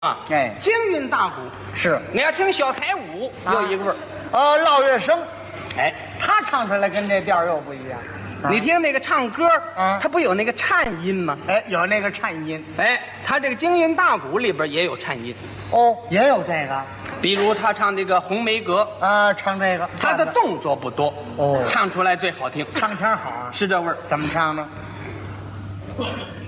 啊， 哎， 京韵大鼓是。 你要听小彩舞，有一个味儿。 烙月生， 哎， 他唱出来跟这调又不一样。 你听那个唱歌， 啊它不有那个颤音吗？ 哎，有那个颤音。 哎，他这个京韵大鼓里边也有颤音， 哦，也有这个。 比如他唱这个《红梅阁》， 唱这个， 他的动作不多， 哦唱出来最好听， 唱腔好啊。 是这味儿。 怎么唱呢？